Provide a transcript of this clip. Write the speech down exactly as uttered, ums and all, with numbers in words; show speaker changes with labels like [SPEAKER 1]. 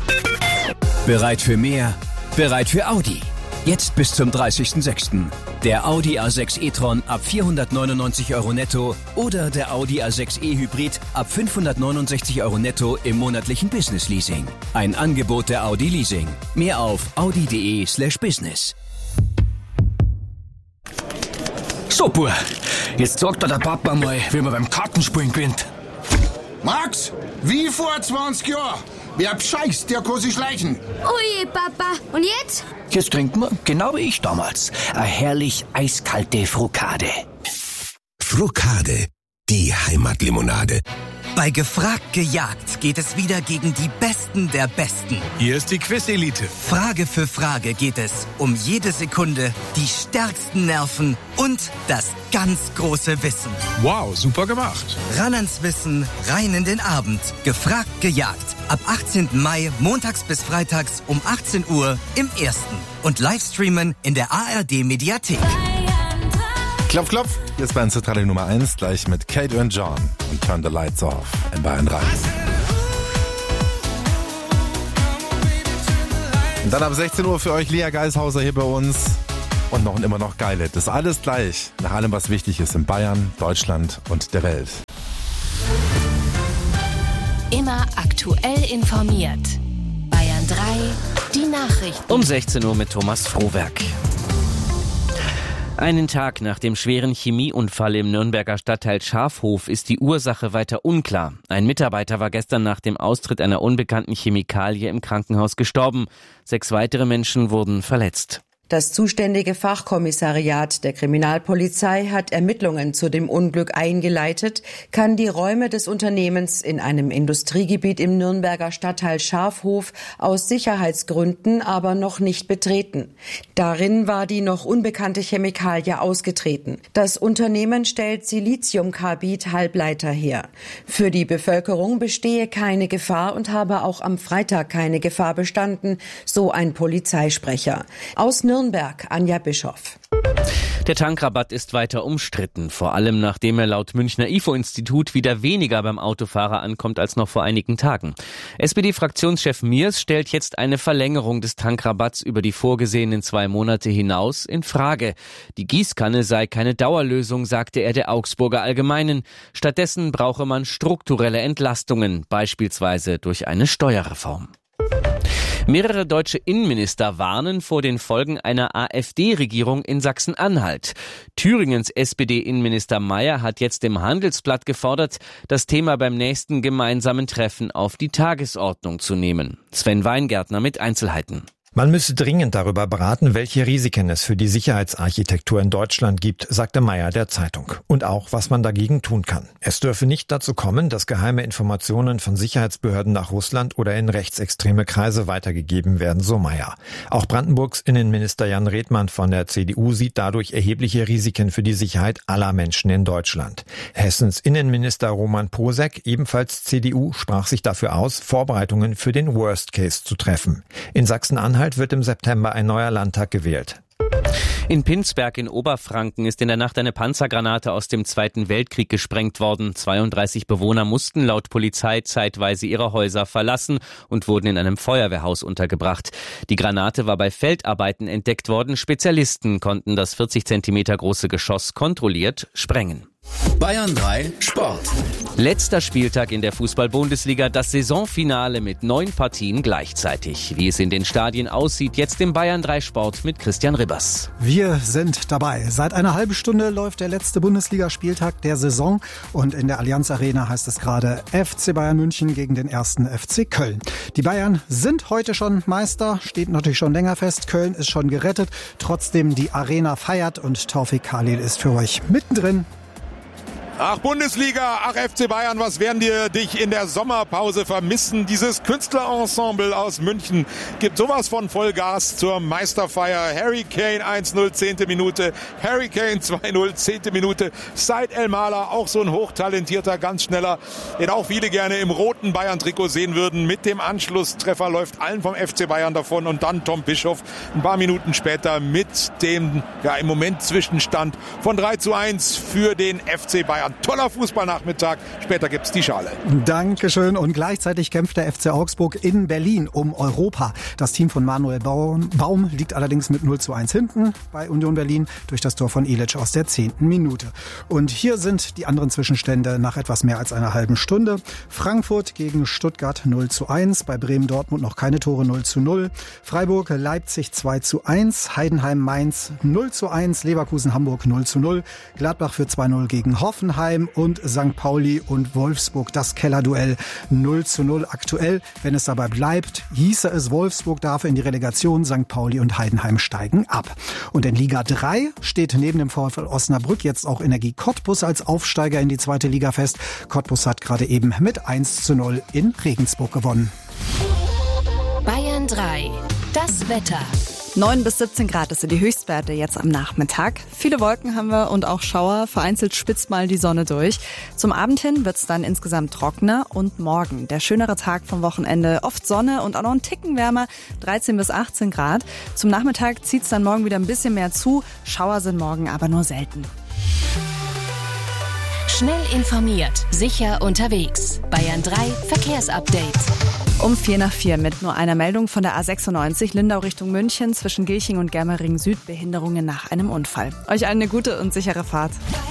[SPEAKER 1] Bereit für mehr? Bereit für Audi. Jetzt bis zum dreißigsten sechsten Der Audi A sechs e-tron ab vierhundertneunundneunzig Euro netto oder der Audi A sechs e-Hybrid ab fünfhundertneunundsechzig Euro netto im monatlichen Business-Leasing. Ein Angebot der Audi Leasing. Mehr auf audi.de slash business.
[SPEAKER 2] Super, jetzt sagt der Papa mal, wie man beim Kartenspielen gewinnt.
[SPEAKER 3] Max, wie vor zwanzig Jahren. Wer bescheißt, der kann sich schleichen.
[SPEAKER 4] Oje, Papa. Und jetzt?
[SPEAKER 2] Jetzt trinken wir, genau wie ich damals, eine herrlich eiskalte Frukade.
[SPEAKER 5] Frukade, die Heimatlimonade.
[SPEAKER 6] Bei Gefragt gejagt geht es wieder gegen die Besten der Besten.
[SPEAKER 7] Hier ist die Quiz-Elite.
[SPEAKER 6] Frage für Frage geht es um jede Sekunde, die stärksten Nerven und das ganz große Wissen.
[SPEAKER 7] Wow, super gemacht.
[SPEAKER 6] Ran ans Wissen, rein in den Abend. Gefragt gejagt. Ab achtzehnten Mai, montags bis freitags um achtzehn Uhr im Ersten. Und livestreamen in der A R D-Mediathek.
[SPEAKER 8] Klopf, klopf. Hier ist Bayern Zentrale Nummer eins, gleich mit Kate und John und Turn the Lights Off in Bayern drei. Und dann ab sechzehn Uhr für euch Lea Geishauser hier bei uns. Und noch und immer noch geile. Das alles gleich. Nach allem, was wichtig ist in Bayern, Deutschland und der Welt.
[SPEAKER 9] Immer aktuell informiert. Bayern drei, die Nachrichten.
[SPEAKER 10] Um sechzehn Uhr mit Thomas Frohwerk. Einen Tag nach dem schweren Chemieunfall im Nürnberger Stadtteil Schafhof ist die Ursache weiter unklar. Ein Mitarbeiter war gestern nach dem Austritt einer unbekannten Chemikalie im Krankenhaus gestorben. Sechs weitere Menschen wurden verletzt.
[SPEAKER 11] Das zuständige Fachkommissariat der Kriminalpolizei hat Ermittlungen zu dem Unglück eingeleitet, kann die Räume des Unternehmens in einem Industriegebiet im Nürnberger Stadtteil Schafhof aus Sicherheitsgründen aber noch nicht betreten. Darin war die noch unbekannte Chemikalie ausgetreten. Das Unternehmen stellt Siliziumkarbid-Halbleiter her. Für die Bevölkerung bestehe keine Gefahr und habe auch am Freitag keine Gefahr bestanden, so ein Polizeisprecher. Aus Nürnberg Nürnberg, Anja Bischoff.
[SPEAKER 10] Der Tankrabatt ist weiter umstritten, vor allem nachdem er laut Münchner I F O-Institut wieder weniger beim Autofahrer ankommt als noch vor einigen Tagen. S P D-Fraktionschef Miers stellt jetzt eine Verlängerung des Tankrabatts über die vorgesehenen zwei Monate hinaus in Frage. Die Gießkanne sei keine Dauerlösung, sagte er der Augsburger Allgemeinen. Stattdessen brauche man strukturelle Entlastungen, beispielsweise durch eine Steuerreform. Mehrere deutsche Innenminister warnen vor den Folgen einer AfD-Regierung in Sachsen-Anhalt. Thüringens S P D-Innenminister Mayer hat jetzt im Handelsblatt gefordert, das Thema beim nächsten gemeinsamen Treffen auf die Tagesordnung zu nehmen. Sven Weingärtner mit Einzelheiten.
[SPEAKER 12] Man müsse dringend darüber beraten, welche Risiken es für die Sicherheitsarchitektur in Deutschland gibt, sagte Mayer der Zeitung. Und auch, was man dagegen tun kann. Es dürfe nicht dazu kommen, dass geheime Informationen von Sicherheitsbehörden nach Russland oder in rechtsextreme Kreise weitergegeben werden, so Mayer. Auch Brandenburgs Innenminister Jan Redmann von der C D U sieht dadurch erhebliche Risiken für die Sicherheit aller Menschen in Deutschland. Hessens Innenminister Roman Posek, ebenfalls C D U, sprach sich dafür aus, Vorbereitungen für den Worst Case zu treffen. In Sachsen-Anhalt wird im September ein neuer Landtag gewählt.
[SPEAKER 10] In Pinsberg in Oberfranken ist in der Nacht eine Panzergranate aus dem Zweiten Weltkrieg gesprengt worden. zweiunddreißig Bewohner mussten laut Polizei zeitweise ihre Häuser verlassen und wurden in einem Feuerwehrhaus untergebracht. Die Granate war bei Feldarbeiten entdeckt worden. Spezialisten konnten das vierzig Zentimeter große Geschoss kontrolliert sprengen.
[SPEAKER 1] Bayern drei Sport.
[SPEAKER 10] Letzter Spieltag in der Fußball-Bundesliga, das Saisonfinale mit neun Partien gleichzeitig. Wie es in den Stadien aussieht, jetzt im Bayern drei Sport mit Christian Ribbers.
[SPEAKER 13] Wir sind dabei. Seit einer halben Stunde läuft der letzte Bundesligaspieltag der Saison und in der Allianz Arena heißt es gerade F C Bayern München gegen den ersten F C Köln. Die Bayern sind heute schon Meister, steht natürlich schon länger fest. Köln ist schon gerettet. Trotzdem die Arena feiert und Taufik Khalil ist für euch mittendrin.
[SPEAKER 14] Ach Bundesliga, ach F C Bayern, was werden dir dich in der Sommerpause vermissen? Dieses Künstlerensemble aus München gibt sowas von Vollgas zur Meisterfeier. Harry Kane eins null, zehnte Minute, Harry Kane zwei null, zehnte Minute. Said El-Mahler, auch so ein hochtalentierter, ganz schneller, den auch viele gerne im roten Bayern-Trikot sehen würden. Mit dem Anschlusstreffer läuft allen vom F C Bayern davon und dann Tom Bischoff ein paar Minuten später mit dem, ja im Moment Zwischenstand von drei zu eins für den F C Bayern. ein toller Fußballnachmittag. Später gibt's die Schale.
[SPEAKER 13] Dankeschön. Und gleichzeitig kämpft der F C Augsburg in Berlin um Europa. Das Team von Manuel Baum, Baum liegt allerdings mit null zu eins hinten bei Union Berlin durch das Tor von Ilic aus der zehnten Minute. Und hier sind die anderen Zwischenstände nach etwas mehr als einer halben Stunde. Frankfurt gegen Stuttgart null zu eins, bei Bremen-Dortmund noch keine Tore null zu null. Freiburg, Leipzig zwei zu eins, Heidenheim, Mainz null zu eins, Leverkusen, Hamburg null zu null, Gladbach für zwei null gegen Hoffenheim und Sankt Pauli und Wolfsburg, das Kellerduell null zu null aktuell. Wenn es dabei bleibt, hieße es, Wolfsburg darf in die Relegation, Sankt Pauli und Heidenheim steigen ab. Und in Liga drei steht neben dem VfL Osnabrück jetzt auch Energie Cottbus als Aufsteiger in die zweite Liga fest. Cottbus hat gerade eben mit eins zu null in Regensburg gewonnen.
[SPEAKER 9] Bayern drei. Das Wetter.
[SPEAKER 15] neun bis siebzehn Grad, das sind die Höchstwerte jetzt am Nachmittag. Viele Wolken haben wir und auch Schauer. Vereinzelt spitzt mal die Sonne durch. Zum Abend hin wird es dann insgesamt trockener und morgen der schönere Tag vom Wochenende. Oft Sonne und auch noch ein Ticken wärmer, dreizehn bis achtzehn Grad. Zum Nachmittag zieht es dann morgen wieder ein bisschen mehr zu. Schauer sind morgen aber nur selten.
[SPEAKER 9] Schnell informiert, sicher unterwegs. Bayern drei Verkehrsupdate.
[SPEAKER 15] Um vier nach vier mit nur einer Meldung von der A sechsundneunzig Lindau Richtung München zwischen Gilching und Germering Süd. Behinderungen nach einem Unfall. Euch allen eine gute und sichere Fahrt.